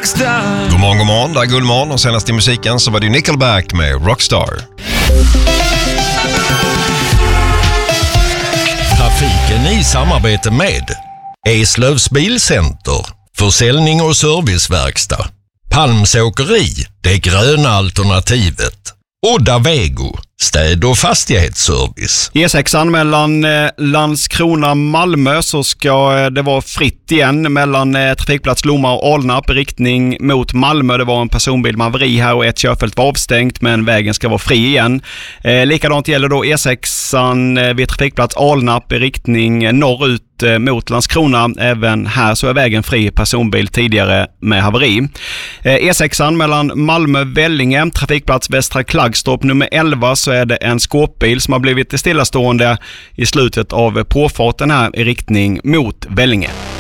Rockstar. God morgon, det är Gullmorgon och senast i musiken så var det Nickelback med Rockstar. Trafiken i samarbete med Eslövs Bilcenter, försäljning och serviceverkstad, Palms åkeri, det gröna alternativet, Odda Vego, städ- och fastighetsservice. E6 mellan Landskrona och Malmö så ska det vara fritt igen mellan trafikplats Lomma och Alnarp i riktning mot Malmö. Det var en personbil med haveri här och ett körfält var avstängt, men vägen ska vara fri igen. Likadant gäller då E6 vid trafikplats Alnarp i riktning norrut mot Landskrona. Även här så är vägen fri, personbil tidigare med haveri. E6 mellan Malmö och Vellinge, trafikplats Västra Klaggstorp nummer 11, så är det en skåpbil som har blivit stillastående i slutet av påfarten här i riktning mot Vellinge.